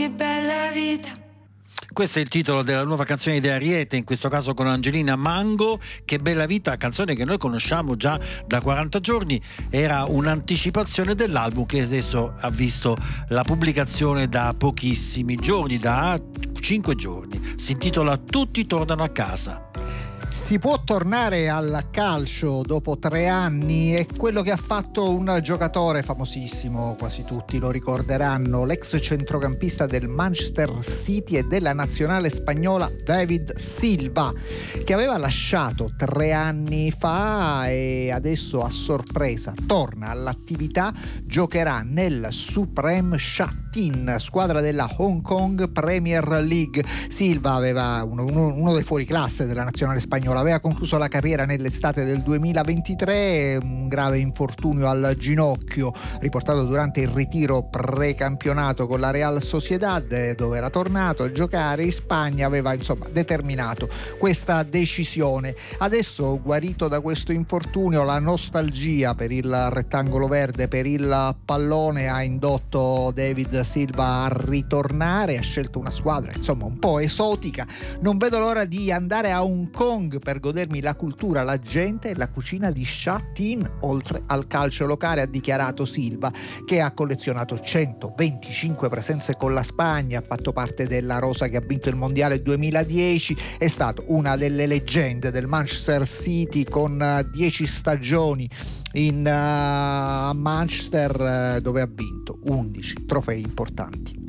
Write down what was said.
che bella vita. Questo è il titolo della nuova canzone di Ariete, in questo caso con Angelina Mango. Che bella vita, canzone che noi conosciamo già da 40 giorni, era un'anticipazione dell'album che adesso ha visto la pubblicazione da pochissimi giorni, da 5 giorni. Si intitola Tutti tornano a casa. Si può tornare al calcio dopo 3 anni? È quello che ha fatto un giocatore famosissimo, quasi tutti lo ricorderanno, l'ex centrocampista del Manchester City e della nazionale spagnola David Silva, che aveva lasciato 3 anni fa e adesso a sorpresa torna all'attività, giocherà nel Supreme Sha-Tin, squadra della Hong Kong Premier League. Silva aveva uno dei fuoriclasse della nazionale spagnola, aveva concluso la carriera nell'estate del 2023, un grave infortunio al ginocchio riportato durante il ritiro precampionato con la Real Sociedad, dove era tornato a giocare in Spagna, aveva insomma determinato questa decisione. Adesso, guarito da questo infortunio, la nostalgia per il rettangolo verde, per il pallone, ha indotto David Silva a ritornare, ha scelto una squadra insomma un po' esotica. Non vedo l'ora di andare a Hong Kong per godermi la cultura, la gente e la cucina di Sha-Tin, oltre al calcio locale, ha dichiarato Silva, che ha collezionato 125 presenze con la Spagna, ha fatto parte della rosa che ha vinto il mondiale 2010, è stato una delle leggende del Manchester City con 10 stagioni a Manchester, dove ha vinto 11 trofei importanti.